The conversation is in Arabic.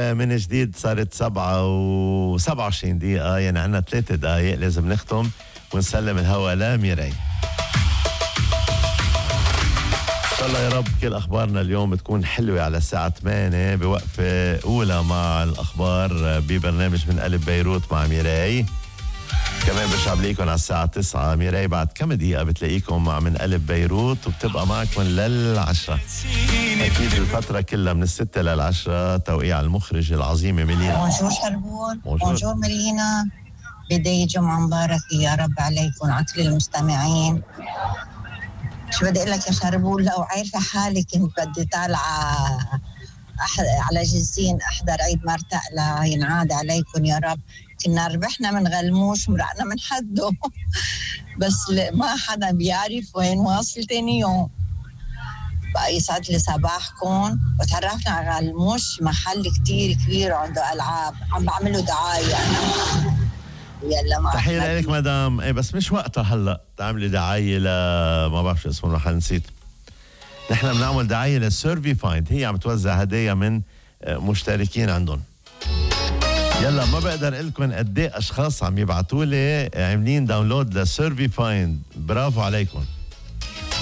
من جديد صارت 7:27 دقيقة، يعني عنا 3 دقايق لازم نختم ونسلم الهوا لميراي. إن شاء الله يا رب كل أخبارنا اليوم بتكون حلوة على الساعة 8 بوقفة أولى مع الأخبار ببرنامج من قلب بيروت مع ميراي. كمان برجع بلاقيكم على الساعة 9 ميراي بعد كم دقيقة بتلاقيكم مع من قلب بيروت، وبتبقى معكم لل10. أكيد الفترة كلها من 6 لل10. توقيع المخرج العظيمة ميلينا. بونجور شربون، بونجور ميلينا. بداية جمعة مباركة يا رب عليكم على كل المستمعين. شو بدي أقول لك يا شربون، لو عارفة حالي كنت بدي طالعة على جزين أحضر عيد مرتقلة ينعاد عليكم يا رب. كنا ربحنا من غلموش مرقنا من حده بس ما حدا بيعرف وين واصل تاني يوم. بقى يسعد لي صباحكم. وتعرفنا على غلموش، محل كتير كبير عنده ألعاب، عم بعملوا دعاية أنا. يلا مع تحية لك مدام. ايه بس مش وقتها هلا تعملي دعاية ما بعرف شو اسمه المحل، نسيت. نحن بنعمل دعاية للسيرفي فايند، هي عم توزع هدايا من مشتركين عندهم. يلا ما بقدر لكم قد ايه اشخاص عم يبعتوا لي عاملين داونلود لسيرفي فايند. برافو عليكم.